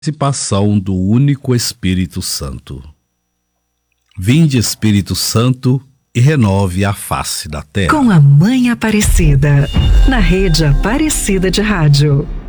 Participação do único Espírito Santo. Vinde, Espírito Santo, e renove a face da terra. Com a Mãe Aparecida, na Rede Aparecida de Rádio.